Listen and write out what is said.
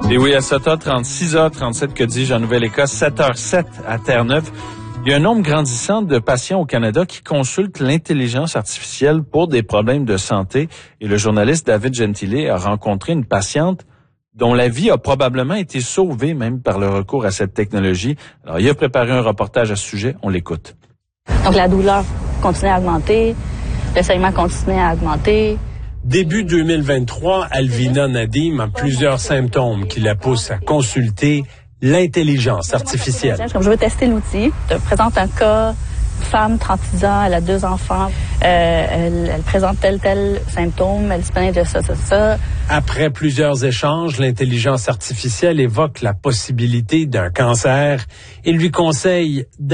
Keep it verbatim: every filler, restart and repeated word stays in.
Et oui, à sept heures trente, six heures trente-sept, que dis-je, en Nouvelle-Écosse, sept heures zéro sept à Terre-Neuve. Il y a un nombre grandissant de patients au Canada qui consultent l'intelligence artificielle pour des problèmes de santé. Et le journaliste David Gentile a rencontré une patiente dont la vie a probablement été sauvée même par le recours à cette technologie. Alors, il a préparé un reportage à ce sujet. On l'écoute. Donc, la douleur continue à augmenter, le saignement continue à augmenter. Début deux mille vingt-trois, Alvina Nadim a plusieurs symptômes qui la poussent à consulter l'intelligence artificielle. Comme je veux tester l'outil, je te présente un cas, femme, trente-six ans, elle a deux enfants, euh, elle, elle présente tel, tel symptôme, elle se plaint de ça, ça, ça. Après plusieurs échanges, l'intelligence artificielle évoque la possibilité d'un cancer et lui conseille